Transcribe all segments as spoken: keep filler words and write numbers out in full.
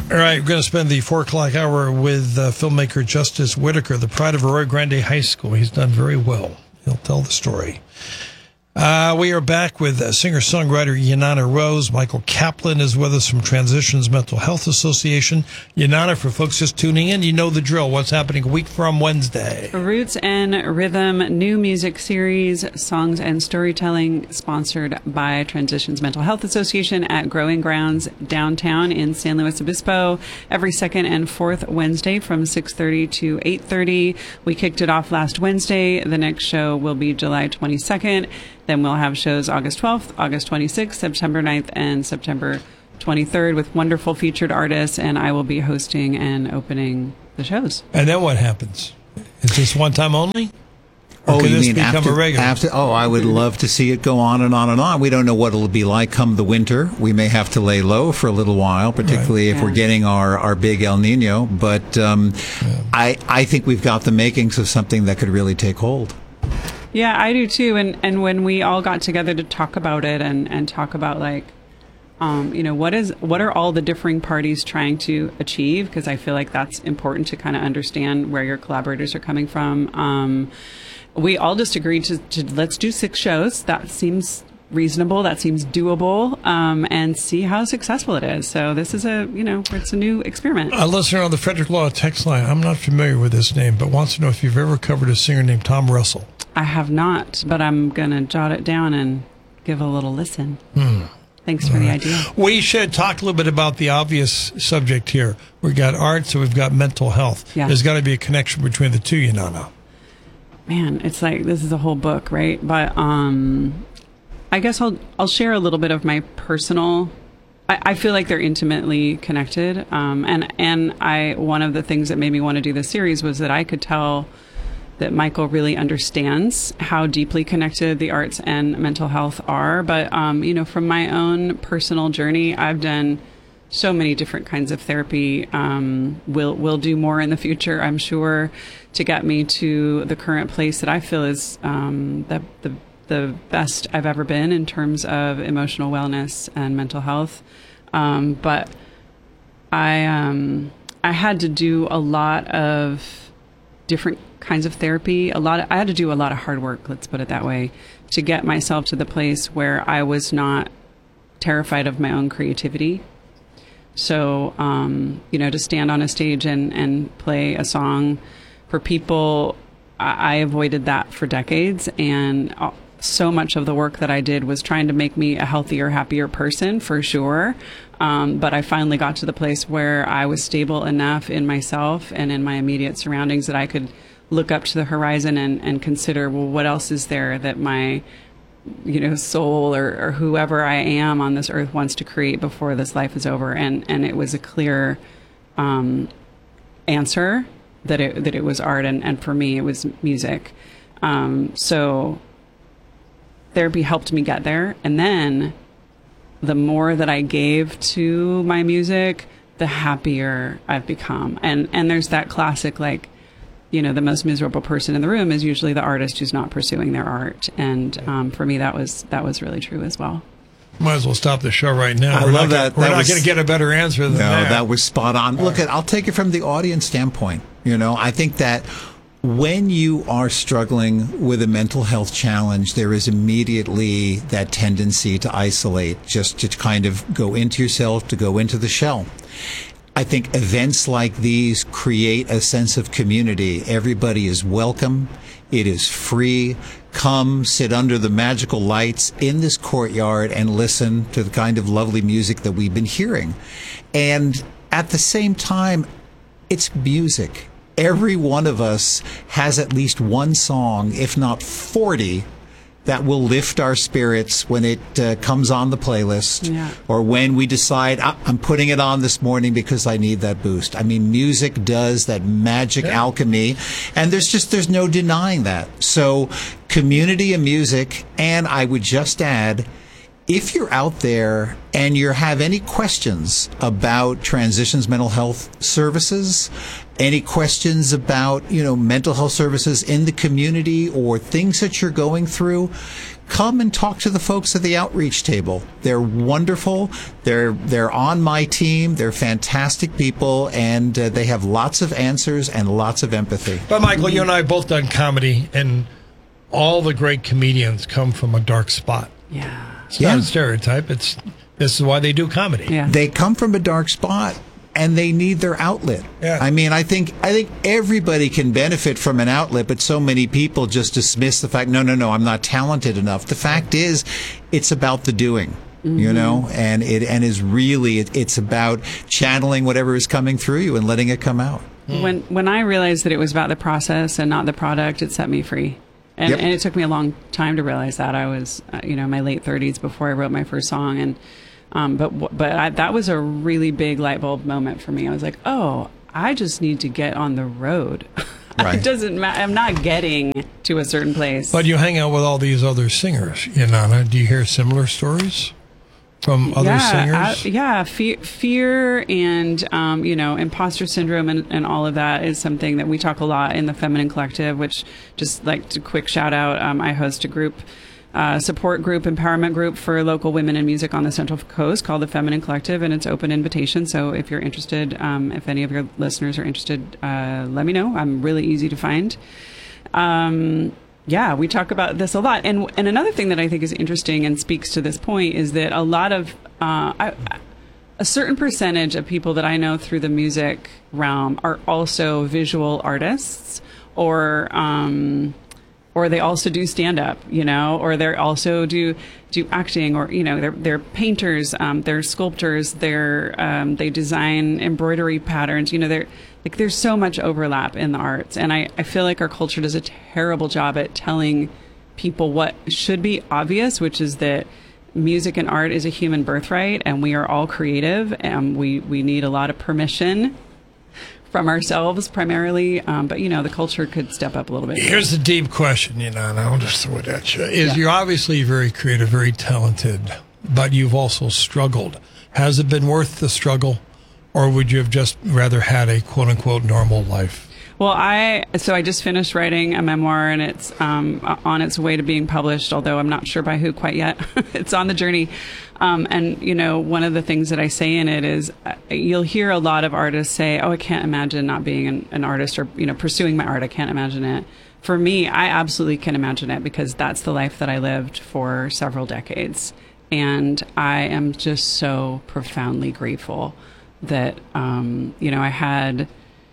All right, we're going to spend the four o'clock hour with uh, filmmaker Justice Whitaker, the pride of Arroyo Grande High School. He's done very well. He'll tell the story. Uh, we are back with uh, singer-songwriter Yanana Rose. Michael Kaplan is with us from Transitions Mental Health Association. Yanana, for folks just tuning in, you know the drill. What's happening a week from Wednesday? Roots and Rhythm, new music series, songs and storytelling, sponsored by Transitions Mental Health Association at Growing Grounds downtown in San Luis Obispo, every second and fourth Wednesday from six thirty to eight thirty. We kicked it off last Wednesday. The next show will be July twenty-second. Then we'll have shows August twelfth, August twenty-sixth, September ninth, and September twenty-third with wonderful featured artists, and I will be hosting and opening the shows. And then what happens? Is this one time only? Or oh, can you this mean become after, a regular? after? Oh, I would love to see it go on and on and on. We don't know what it'll be like come the winter. We may have to lay low for a little while, particularly right. if yeah. we're getting our, our big El Nino. But um, yeah. I, I think we've got the makings of something that could really take hold. Yeah, I do too. And and when we all got together to talk about it and, and talk about like, um, you know, what is what are all the differing parties trying to achieve? Because I feel like that's important to kind of understand where your collaborators are coming from. Um, we all just agreed to, to let's do six shows. That seems reasonable. That seems doable, um, and see how successful it is. So this is a, you know, it's a new experiment. A listener on the Frederick Law text line, I'm not familiar with this name, but wants to know if you've ever covered a singer named Tom Russell. I have not, but I'm going to jot it down and give a little listen. Hmm. Thanks for All the right. idea. We should talk a little bit about the obvious subject here. We've got art, so we've got mental health. Yeah. There's got to be a connection between the two, Yanana. Man, it's like this is a whole book, right? But um, I guess I'll I'll share a little bit of my personal. I, I feel like they're intimately connected, um, and and I one of the things that made me want to do this series was that I could tell that Michael really understands how deeply connected the arts and mental health are. But um, you know, from my own personal journey, I've done so many different kinds of therapy. Um, we'll we'll do more in the future, I'm sure, to get me to the current place that I feel is um, the the the best I've ever been in terms of emotional wellness and mental health. Um, but I um, I had to do a lot of different kinds of therapy. A lot of, I had to do a lot of hard work, let's put it that way, to get myself to the place where I was not terrified of my own creativity. So, um, you know, to stand on a stage and, and play a song for people, I, I avoided that for decades. And so much of the work that I did was trying to make me a healthier, happier person, for sure. Um, but I finally got to the place where I was stable enough in myself and in my immediate surroundings that I could look up to the horizon and, and consider, well, what else is there that my you know, soul or, or whoever I am on this earth wants to create before this life is over. And, and it was a clear um, answer that it that it was art, and, and for me it was music. Um, so therapy helped me get there. And then the more that I gave to my music, the happier I've become. And and there's that classic, like, you know, the most miserable person in the room is usually the artist who's not pursuing their art. And um, for me, that was that was really true as well. Might as well stop the show right now. I we're love not that. Gonna, we're that not was, going to get a better answer than no, that. No, that was spot on. Look, at, I'll take it from the audience standpoint. You know, I think that when you are struggling with a mental health challenge, there is immediately that tendency to isolate, just to kind of go into yourself, to go into the shell. I think events like these create a sense of community. Everybody is welcome. It is free. Come sit under the magical lights in this courtyard and listen to the kind of lovely music that we've been hearing. And at the same time, it's music. Every one of us has at least one song, if not forty, that will lift our spirits when it uh, comes on the playlist, yeah. or when we decide, ah, I'm putting it on this morning because I need that boost. I mean, music does that magic yeah. alchemy, and there's just, there's no denying that. So community and music, and I would just add, if you're out there and you have any questions about Transitions Mental Health Services, any questions about, you know, mental health services in the community or things that you're going through, come and talk to the folks at the outreach table. They're wonderful. They're they're on my team. They're fantastic people, and uh, they have lots of answers and lots of empathy. But Michael, you and I have both done comedy, and all the great comedians come from a dark spot. Yeah. It's Yeah. not a stereotype. It's this is why they do comedy. Yeah. They come from a dark spot, and they need their outlet. Yeah. I mean, I think I think everybody can benefit from an outlet, but so many people just dismiss the fact, no, no, no, I'm not talented enough. The fact is, it's about the doing, mm-hmm. you know, and it and is really it, it's about channeling whatever is coming through you and letting it come out. When when I realized that it was about the process and not the product, it set me free. And, Yep. and it took me a long time to realize that. I was, uh, you know, in my late thirties before I wrote my first song, and um, but w- but I, that was a really big light bulb moment for me. I was like, oh, I just need to get on the road. Right. It doesn't matter. I'm not getting to a certain place. But you hang out with all these other singers, Yanana. Do you hear similar stories from other yeah, singers? I, yeah, fear, fear and, um, you know, imposter syndrome and, and all of that is something that we talk a lot in the Feminine Collective, which just like to quick shout out. Um, I host a group, uh, support group, empowerment group for local women in music on the Central Coast called the Feminine Collective, and it's open invitation. So if you're interested, um, if any of your listeners are interested, uh, let me know. I'm really easy to find. Um, Yeah, we talk about this a lot. And and another thing that I think is interesting and speaks to this point is that a lot of, uh, I, a certain percentage of people that I know through the music realm are also visual artists, or um, or they also do stand up, you know, or they also do do acting, or you know, they're they're painters, um, they're sculptors, they're um, they design embroidery patterns, you know, they're like there's so much overlap in the arts, and I, I feel like our culture does a terrible job at telling people what should be obvious, which is that music and art is a human birthright, and we are all creative, and we, we need a lot of permission from ourselves primarily, um, but you know, the culture could step up a little bit. Here's the deep question, Yanana. I'll just throw it at you. Is Yeah. you're obviously very creative, very talented, but you've also struggled. Has it been worth the struggle? Or would you have just rather had a quote unquote normal life? Well, I so I just finished writing a memoir, and it's um, on its way to being published, although I'm not sure by who quite yet. It's on the journey. Um, and, you know, one of the things that I say in it is uh, you'll hear a lot of artists say, oh, I can't imagine not being an, an artist, or, you know, pursuing my art. I can't imagine it. For me, I absolutely can imagine it, because that's the life that I lived for several decades. And I am just so profoundly grateful that, um, you know, I had,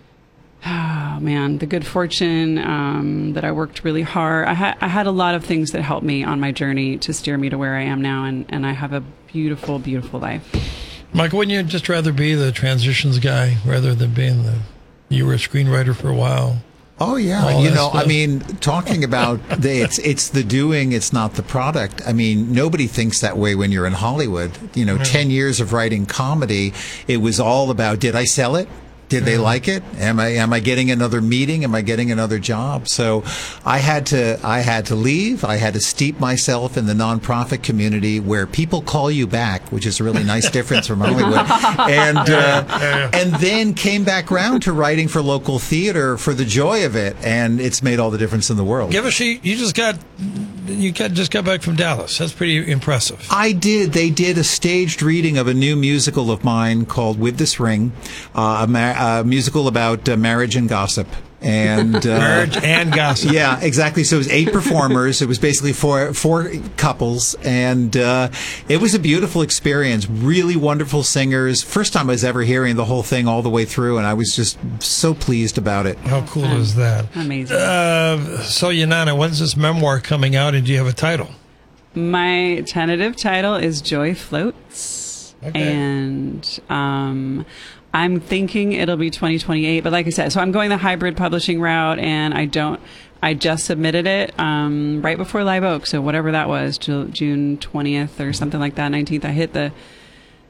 oh man, the good fortune, um, that I worked really hard. I had, I had a lot of things that helped me on my journey to steer me to where I am now. And, and I have a beautiful, beautiful life. Michael, wouldn't you just rather be the transitions guy rather than being the, you were a screenwriter for a while? Oh yeah, All you that know, stuff. I mean, talking about the, it's it's the doing, it's not the product. I mean, nobody thinks that way when you're in Hollywood. You know, ten years of writing comedy, it was all about, did I sell it? Did they like it? Am I am I getting another meeting? Am I getting another job? So I had to I had to leave. I had to steep myself in the nonprofit community where people call you back, which is a really nice difference from Hollywood. And uh, and then came back around to writing for local theater for the joy of it, and it's made all the difference in the world. Give us, you you just got, you got, just got back from Dallas. That's pretty impressive. I did. They did a staged reading of a new musical of mine called With This Ring, uh, a, ma- a musical about uh, marriage and gossip. And uh, Marriage and gossip. yeah, exactly. So it was eight performers. It was basically four four couples, and uh, it was a beautiful experience. Really wonderful singers. First time I was ever hearing the whole thing all the way through, and I was just so pleased about it. How cool is that? Amazing. Uh, so, Yanana, when's this memoir coming out, and do you have a title? My tentative title is Joy Floats. Okay. And um, I'm thinking it'll be twenty twenty-eight. But like I said, so I'm going the hybrid publishing route, and I don't, I just submitted it um, right before Live Oak. So whatever that was, Ju- June twentieth or something like that, nineteenth, I hit the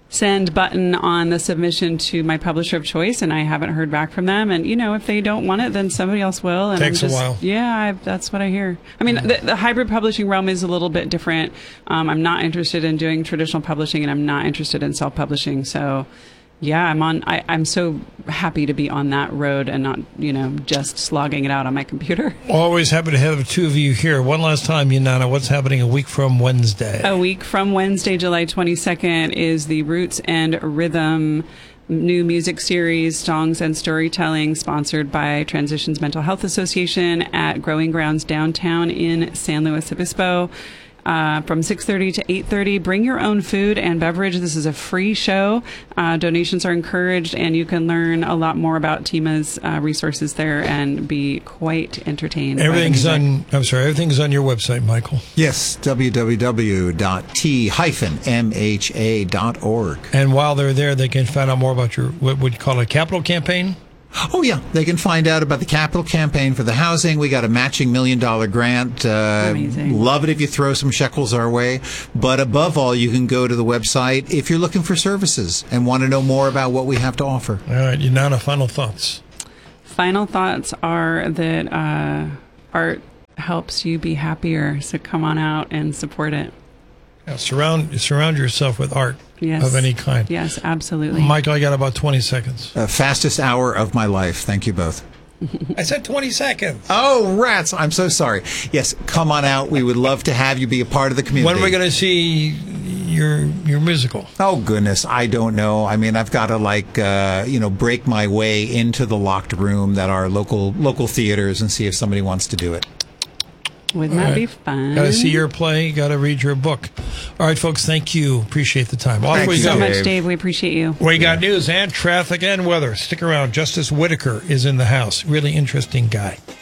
send button on the submission to my publisher of choice, and I haven't heard back from them. And, you know, if they don't want it, then somebody else will. And Takes I'm just, a while. Yeah, I, that's what I hear. I mean, the, the hybrid publishing realm is a little bit different. Um, I'm not interested in doing traditional publishing, and I'm not interested in self-publishing. So, yeah, I'm on. I, I'm so happy to be on that road and not, you know, just slogging it out on my computer. Always happy to have the two of you here. One last time, Yanana, what's happening a week from Wednesday? A week from Wednesday, July twenty-second, is the Roots and Rhythm new music series, Songs and Storytelling, sponsored by Transitions Mental Health Association at Growing Grounds downtown in San Luis Obispo. Uh, from six thirty to eight thirty. Bring your own food and beverage. This is a free show. Uh, donations are encouraged, and you can learn a lot more about Tima's uh, resources there and be quite entertained. Everything's on, I'm sorry, everything's on your website, Michael. Yes, w w w dot t dash m h a dot org. And while they're there, they can find out more about your, what would you call it, a capital campaign? Oh, yeah. They can find out about the capital campaign for the housing. We got a matching million dollar grant. Uh, Amazing. Love it if you throw some shekels our way. But above all, you can go to the website if you're looking for services and want to know more about what we have to offer. All right, Yanana, final thoughts. Final thoughts are that uh, art helps you be happier. So come on out and support it. Yeah, surround surround yourself with art Yes. of any kind. Yes, absolutely. Michael, I got about twenty seconds. Uh, fastest hour of my life. Thank you both. I said twenty seconds. Oh, rats. I'm so sorry. Yes, come on out. We would love to have you be a part of the community. When are we going to see your your musical? Oh, goodness. I don't know. I mean, I've got to, like, uh, you know, break my way into the locked room that are local local theaters and see if somebody wants to do it. Wouldn't that be fun? Got to see your play. Got to read your book. All right, folks. Thank you. Appreciate the time. Off Thank we you go. so much, Dave. Dave. We appreciate you. We got news and traffic and weather. Stick around. Justice Whitaker is in the house. Really interesting guy.